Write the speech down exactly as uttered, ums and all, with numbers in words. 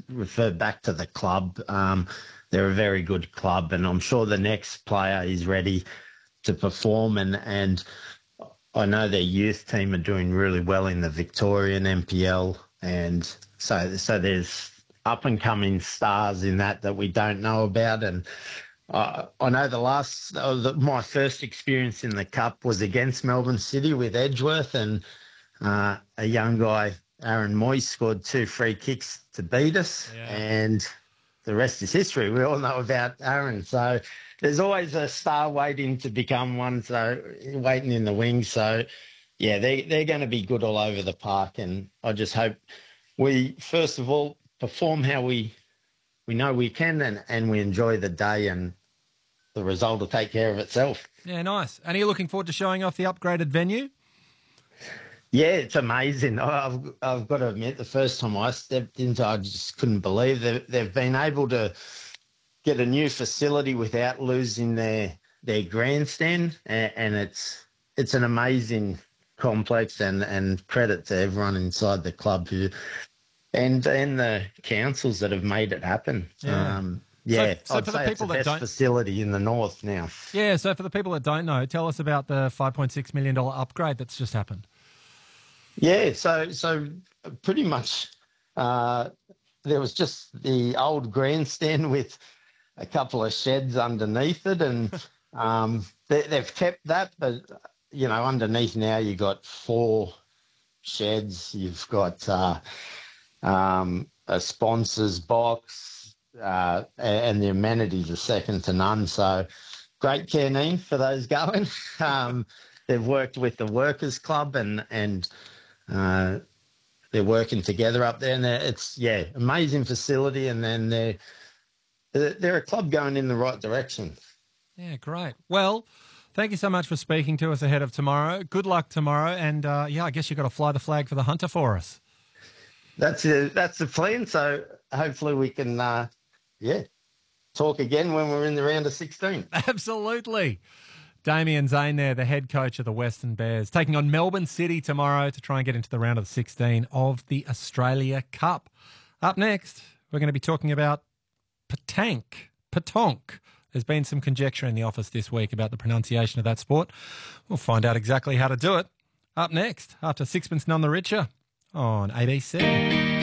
refer back to the club. Um, they're a very good club, and I'm sure the next player is ready to perform. And, and I know their youth team are doing really well in the Victorian M P L, and so so there's up and coming stars in that that we don't know about. And uh, I know the last uh, the, my first experience in the Cup was against Melbourne City with Edgeworth, and uh, a young guy, Aaron Moyes, scored two free kicks to beat us, Yeah. and the rest is history. We all know about Aaron. So there's always a star waiting to become one, so waiting in the wings. So, yeah, they, they're going to be good all over the park, and I just hope we, first of all, perform how we we know we can, and, and we enjoy the day, and the result will take care of itself. Yeah, nice. And are you looking forward to showing off the upgraded venue? Yeah, it's amazing. I've, I've got to admit, the first time I stepped into, I just couldn't believe that they've been able to get a new facility without losing their their grandstand, and, and it's it's an amazing complex, and, and credit to everyone inside the club who and and the councils that have made it happen. Yeah. Um, yeah, so, so I'd for the say people it's the that best don't, facility in the north now. yeah. So for the people that don't know, tell us about the five point six million dollar upgrade that's just happened. Yeah, so so pretty much uh, there was just the old grandstand with a couple of sheds underneath it, and um, they, they've kept that, but you know, underneath now you got four sheds. You've got uh, um, a sponsors box, uh, and the amenities are second to none. So great care for those going. Um, they've worked with the Workers Club, and and uh, they're working together up there. And it's yeah, amazing facility. And then they're they're a club going in the right direction. Yeah, great. Well, thank you so much for speaking to us ahead of tomorrow. Good luck tomorrow. And, uh, yeah, I guess you've got to fly the flag for the Hunter for us. That's a, that's the plan. So hopefully we can, uh, yeah, talk again when we're in the round of sixteen. Absolutely. Damien Zane there, the head coach of the Western Bears, taking on Melbourne City tomorrow to try and get into the round of sixteen of the Australia Cup. Up next, we're going to be talking about Petanque. Petanque. There's been some conjecture in the office this week about the pronunciation of that sport. We'll find out exactly how to do it. Up next, after Sixpence None the Richer on A B C.